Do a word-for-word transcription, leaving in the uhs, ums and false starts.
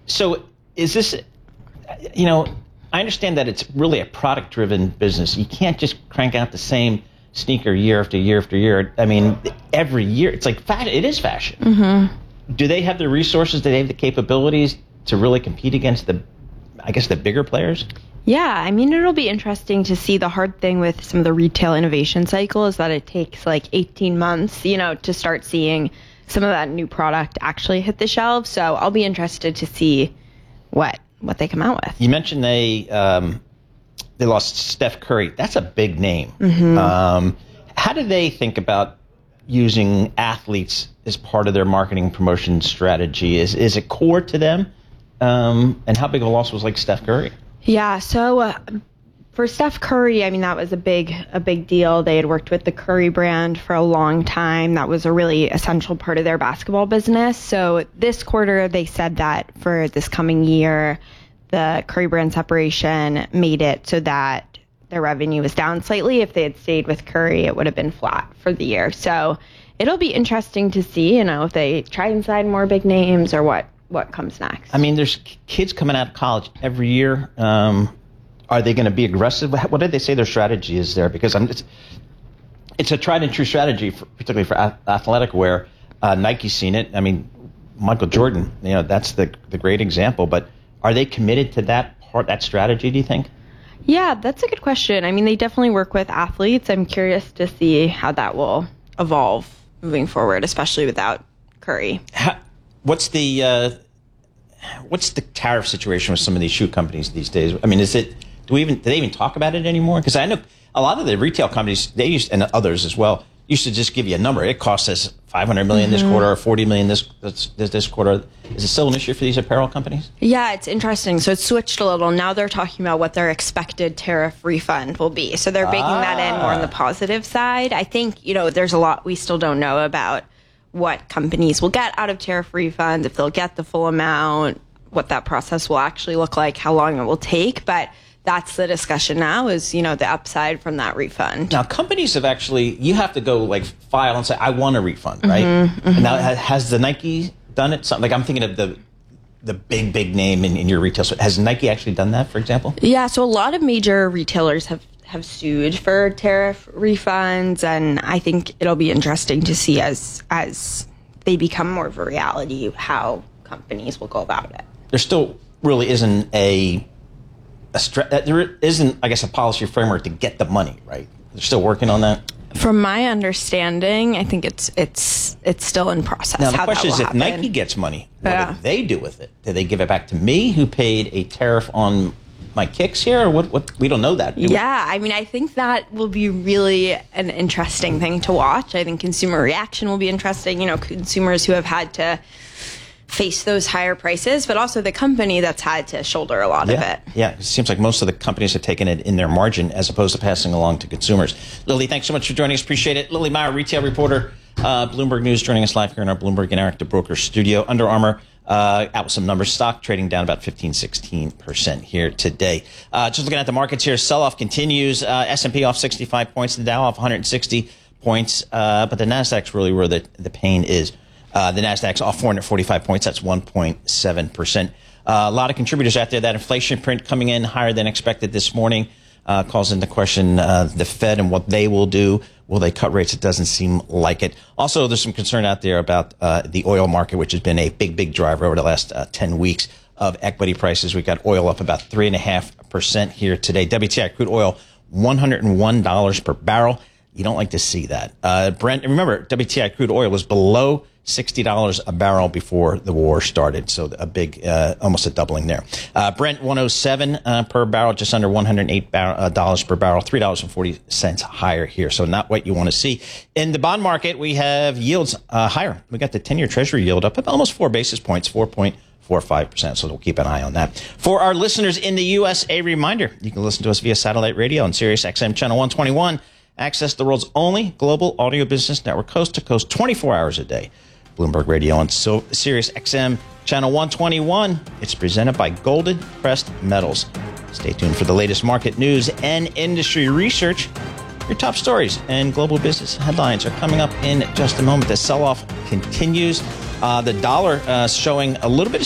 So is this, you know, I understand that it's really a product-driven business. You can't just crank out the same sneaker year after year after year. I mean, every year, it's like, fa- it is fashion. Mm-hmm. Do they have the resources? Do they have the capabilities to really compete against the, I guess, the bigger players? Yeah, I mean, it'll be interesting to see. The hard thing with some of the retail innovation cycle is that it takes like eighteen months, you know, to start seeing some of that new product actually hit the shelves. So I'll be interested to see what what they come out with. You mentioned they um, they lost Steph Curry. That's a big name. Mm-hmm. Um, how do they think about using athletes as part of their marketing promotion strategy? Is is it core to them? Um, and how big of a loss was like Steph Curry? Yeah, so uh, for Steph Curry, I mean, that was a big a big deal. They had worked with the Curry brand for a long time. That was a really essential part of their basketball business. So this quarter, they said that for this coming year, the Curry brand separation made it so that their revenue was down slightly. If they had stayed with Curry, it would have been flat for the year. So it'll be interesting to see, you know, if they try and sign more big names or what. what comes next. I mean, there's kids coming out of college every year. Um, are they going to be aggressive? What did they say their strategy is there? Because I'm, it's, it's a tried and true strategy, for, particularly for athletic wear. Uh, Nike's seen it. I mean, Michael Jordan, you know, that's the the great example. But are they committed to that part, that strategy, do you think? Yeah, that's a good question. I mean, they definitely work with athletes. I'm curious to see how that will evolve moving forward, especially without Curry. How, What's the uh, what's the tariff situation with some of these shoe companies these days? I mean, is it do we even do they even talk about it anymore? Because I know a lot of the retail companies, they used, and others as well, used to just give you a number. It costs us five hundred million dollars mm-hmm. this quarter or forty million dollars this, this this quarter. Is it still an issue for these apparel companies? Yeah, it's interesting. So it's switched a little. Now they're talking about what their expected tariff refund will be. So they're baking ah. that in more on the positive side. I think, you know, there's a lot we still don't know about what companies will get out of tariff refunds, if they'll get the full amount, what that process will actually look like, how long it will take. But that's the discussion now is, you know, the upside from that refund. Now, companies have actually, you have to go like file and say, I want a refund, right? Mm-hmm, mm-hmm. And now, has the Nike done it? Something like I'm thinking of the the big, big name in, in your retail store. Has Nike actually done that, for example? Yeah, so a lot of major retailers have have sued for tariff refunds, and I think it'll be interesting to see as as they become more of a reality how companies will go about it. There still really isn't a, a stra- there isn't, I guess, a policy framework to get the money, right? They're still working on that. From my understanding, I think it's it's it's still in process. Now the how question is, if happen. Nike gets money, what yeah. do they do with it? Do they give it back to me, who paid a tariff on my kicks here, or what? What we don't know that. Do yeah, I mean, I think that will be really an interesting thing to watch. I think consumer reaction will be interesting. You know, consumers who have had to face those higher prices, but also the company that's had to shoulder a lot yeah. of it. Yeah, it seems like most of the companies have taken it in their margin as opposed to passing along to consumers. Lily, thanks so much for joining us. Appreciate it. Lily Meyer, retail reporter, uh, Bloomberg News, joining us live here in our Bloomberg Interactive Broker studio. Under Armour, uh, out with some numbers. Stock trading down about fifteen, sixteen percent here today. Uh, just looking at the markets here, sell-off continues. Uh, S and P off sixty-five points, the Dow off one hundred sixty points, uh, but the Nasdaq's really where the, the pain is. Uh, the Nasdaq's off four hundred forty-five points. That's one point seven percent. Uh, a lot of contributors out there. That inflation print coming in higher than expected this morning uh, calls into question uh, the Fed and what they will do. Will they cut rates? It doesn't seem like it. Also, there's some concern out there about uh, the oil market, which has been a big, big driver over the last uh, ten weeks of equity prices. We got oil up about three point five percent here today. W T I crude oil, one hundred one dollars per barrel. You don't like to see that. Uh, Brent, remember, W T I crude oil was below sixty dollars a barrel before the war started. So a big, uh, almost a doubling there. Uh, Brent one oh seven uh, per barrel, just under one hundred eight dollars per barrel, three dollars and forty cents higher here. So not what you want to see. In the bond market, we have yields uh, higher. We got the ten-year Treasury yield up almost four basis points, four point four five percent. So we'll keep an eye on that. For our listeners in the U S, a reminder, you can listen to us via satellite radio on Sirius X M channel one twenty-one. Access the world's only global audio business network, coast to coast, twenty-four hours a day. Bloomberg Radio on so, Sirius X M channel one twenty-one. It's presented by Golden Crest Metals. Stay tuned for the latest market news and industry research. Your top stories and global business headlines are coming up in just a moment. The sell-off continues. Uh, the dollar uh, showing a little bit of